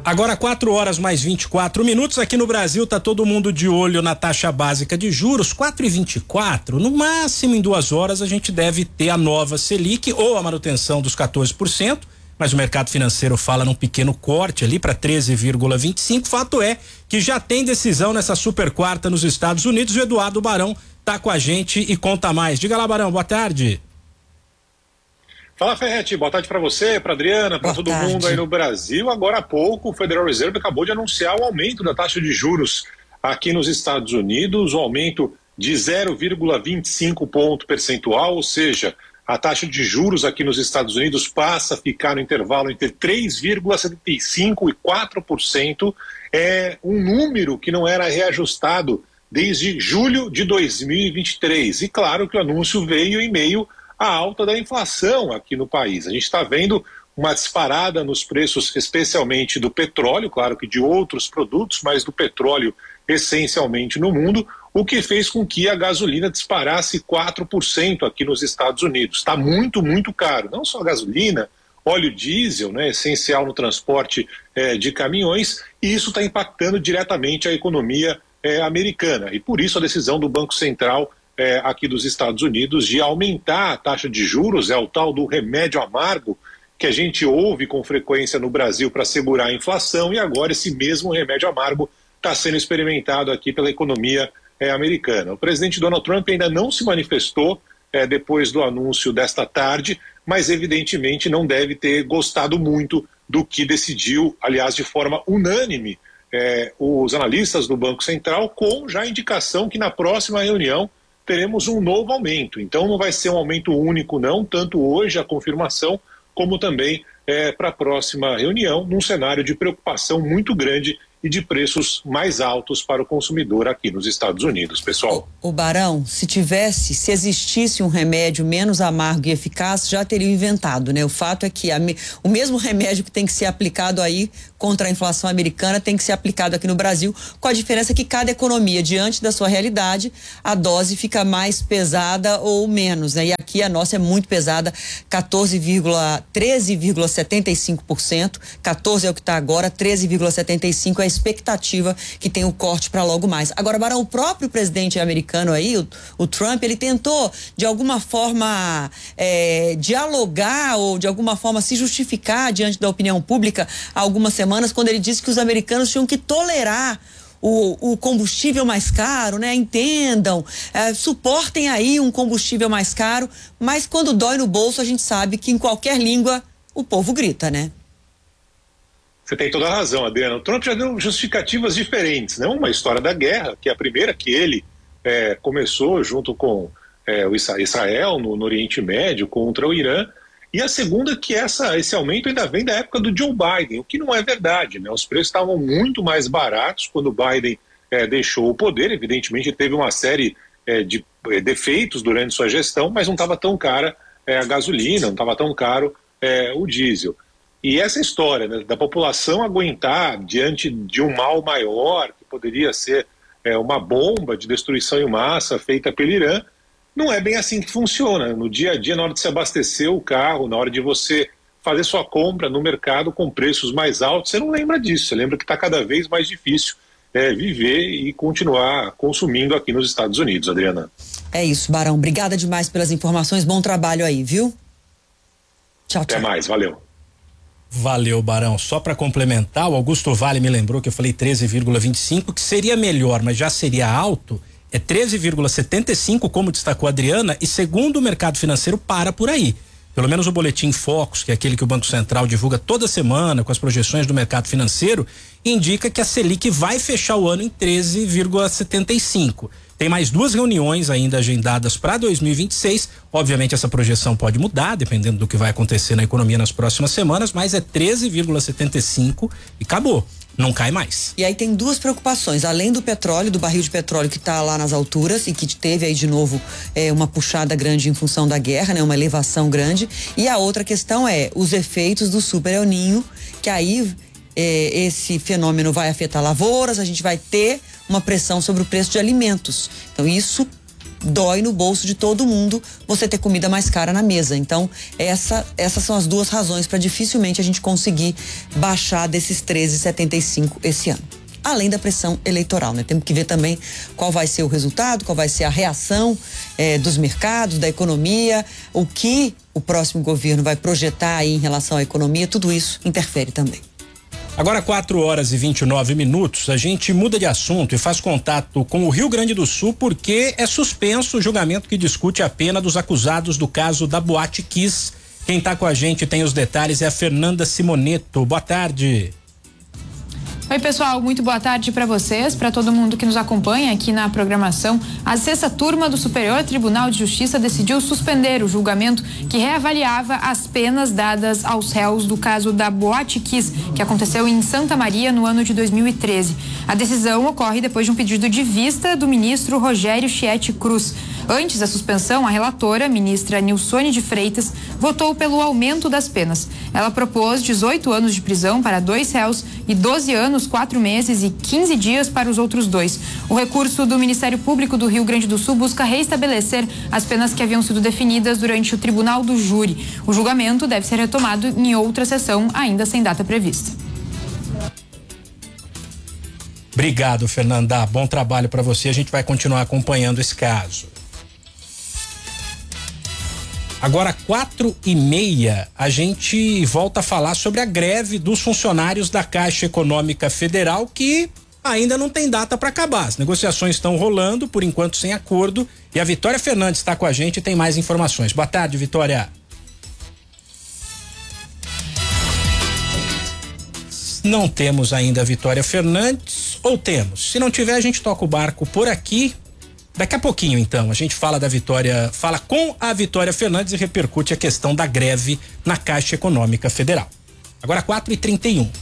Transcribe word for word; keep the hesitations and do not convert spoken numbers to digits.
Agora quatro horas mais vinte e quatro minutos. Aqui no Brasil tá todo mundo de olho na taxa básica de juros, quatro e vinte e quatro. No máximo em duas horas a gente deve ter a nova Selic ou a manutenção dos quatorze por cento, mas o mercado financeiro fala num pequeno corte ali para treze vírgula vinte e cinco. Fato é que já tem decisão nessa super quarta nos Estados Unidos. O Eduardo Barão tá com a gente e conta mais. Diga lá, Barão, boa tarde. Fala, Ferretti, boa tarde para você, para Adriana, para todo tarde. mundo aí no Brasil. Agora há pouco, o Federal Reserve acabou de anunciar o aumento da taxa de juros aqui nos Estados Unidos, o aumento de zero vírgula vinte e cinco ponto percentual, ou seja, a taxa de juros aqui nos Estados Unidos passa a ficar no intervalo entre três vírgula setenta e cinco por cento e quatro por cento. É um número que não era reajustado desde julho de dois mil e vinte e três. E claro que o anúncio veio em meio a alta da inflação aqui no país. A gente está vendo uma disparada nos preços, especialmente do petróleo, claro que de outros produtos, mas do petróleo essencialmente no mundo, o que fez com que a gasolina disparasse quatro por cento aqui nos Estados Unidos. Está muito, muito caro. Não só a gasolina, óleo diesel, né, essencial no transporte eh, de caminhões, e isso está impactando diretamente a economia eh, americana. E por isso a decisão do Banco Central É, aqui dos Estados Unidos de aumentar a taxa de juros, é o tal do remédio amargo que a gente ouve com frequência no Brasil para segurar a inflação, e agora esse mesmo remédio amargo está sendo experimentado aqui pela economia é, americana. O presidente Donald Trump ainda não se manifestou é, depois do anúncio desta tarde, mas evidentemente não deve ter gostado muito do que decidiu, aliás, de forma unânime, é, os analistas do Banco Central, com já a indicação que na próxima reunião teremos um novo aumento. Então não vai ser um aumento único não, tanto hoje a confirmação, como também é, para a próxima reunião, num cenário de preocupação muito grande e de preços mais altos para o consumidor aqui nos Estados Unidos, pessoal. O Barão, se tivesse, se existisse um remédio menos amargo e eficaz, já teriam inventado, né? O fato é que a, o mesmo remédio que tem que ser aplicado aí contra a inflação americana tem que ser aplicado aqui no Brasil, com a diferença que cada economia, diante da sua realidade, a dose fica mais pesada ou menos, né? E aqui a nossa é muito pesada, treze vírgula setenta e cinco por cento, quatorze é o que está agora, treze vírgula setenta e cinco por cento é a expectativa que tem o corte para logo mais. Agora, Barão, o próprio presidente americano aí, o, o Trump, ele tentou de alguma forma é, dialogar ou de alguma forma se justificar diante da opinião pública há algumas semanas, quando ele disse que os americanos tinham que tolerar O, o combustível mais caro, né? Entendam, é, suportem aí um combustível mais caro, mas quando dói no bolso a gente sabe que em qualquer língua o povo grita, né? Você tem toda a razão, Adriana. O Trump já deu justificativas diferentes, né? Uma história da guerra, que é a primeira que ele é, começou junto com é, o Israel no, no Oriente Médio contra o Irã, e a segunda que essa, esse aumento ainda vem da época do Joe Biden, o que não é verdade, né? Os preços estavam muito mais baratos quando o Biden é, deixou o poder. Evidentemente teve uma série é, de é, defeitos durante sua gestão, mas não estava tão cara é, a gasolina, não estava tão caro é, o diesel. E essa história, né, da população aguentar diante de um mal maior, que poderia ser é, uma bomba de destruição em massa feita pelo Irã, não é bem assim que funciona. No dia a dia, na hora de se abastecer o carro, na hora de você fazer sua compra no mercado com preços mais altos, você não lembra disso. Você lembra que está cada vez mais difícil é, viver e continuar consumindo aqui nos Estados Unidos, Adriana. É isso, Barão. Obrigada demais pelas informações. Bom trabalho aí, viu? Tchau, tchau. Até mais, valeu. Valeu, Barão. Só para complementar, o Augusto Vale me lembrou que eu falei treze vírgula vinte e cinco, que seria melhor, mas já seria alto. É treze vírgula setenta e cinco, como destacou a Adriana, e segundo o mercado financeiro para por aí. Pelo menos o boletim Focus, que é aquele que o Banco Central divulga toda semana com as projeções do mercado financeiro, indica que a Selic vai fechar o ano em treze vírgula setenta e cinco. Tem mais duas reuniões ainda agendadas para dois mil e vinte e seis. Obviamente essa projeção pode mudar, dependendo do que vai acontecer na economia nas próximas semanas, mas é treze vírgula setenta e cinco e acabou. Não cai mais. E aí tem duas preocupações, além do petróleo, do barril de petróleo que está lá nas alturas e que teve aí de novo é, uma puxada grande em função da guerra, né, uma elevação grande. E a outra questão é os efeitos do Super El Niño, que aí é, esse fenômeno vai afetar lavouras, a gente vai ter uma pressão sobre o preço de alimentos. Então isso dói no bolso de todo mundo você ter comida mais cara na mesa. Então, essa, essas são as duas razões para dificilmente a gente conseguir baixar desses treze vírgula setenta e cinco esse ano. Além da pressão eleitoral, né? Temos que ver também qual vai ser o resultado, qual vai ser a reação eh, dos mercados, da economia, o que o próximo governo vai projetar aí em relação à economia, tudo isso interfere também. Agora, quatro horas e vinte e nove minutos, a gente muda de assunto e faz contato com o Rio Grande do Sul porque é suspenso o julgamento que discute a pena dos acusados do caso da Boate Kiss. Quem está com a gente tem os detalhes é a Fernanda Simoneto. Boa tarde. Oi, pessoal, muito boa tarde para vocês, para todo mundo que nos acompanha aqui na programação. A sexta turma do Superior Tribunal de Justiça decidiu suspender o julgamento que reavaliava as penas dadas aos réus do caso da Boate Kiss, que aconteceu em Santa Maria no ano de dois mil e treze. A decisão ocorre depois de um pedido de vista do ministro Rogério Chieti Cruz. Antes da suspensão, a relatora, ministra Nilsone de Freitas, votou pelo aumento das penas. Ela propôs dezoito anos de prisão para dois réus e doze anos, quatro meses e quinze dias para os outros dois. O recurso do Ministério Público do Rio Grande do Sul busca restabelecer as penas que haviam sido definidas durante o Tribunal do Júri. O julgamento deve ser retomado em outra sessão, ainda sem data prevista. Obrigado, Fernanda. Bom trabalho para você. A gente vai continuar acompanhando esse caso. Agora, quatro e meia, a gente volta a falar sobre a greve dos funcionários da Caixa Econômica Federal, que ainda não tem data para acabar. As negociações estão rolando, por enquanto sem acordo, e a Vitória Fernandes está com a gente e tem mais informações. Boa tarde, Vitória. Não temos ainda a Vitória Fernandes, ou temos? Se não tiver, a gente toca o barco por aqui. Daqui a pouquinho, então, a gente fala da Vitória, fala com a Vitória Fernandes e repercute a questão da greve na Caixa Econômica Federal. Agora, quatro e trinta e um.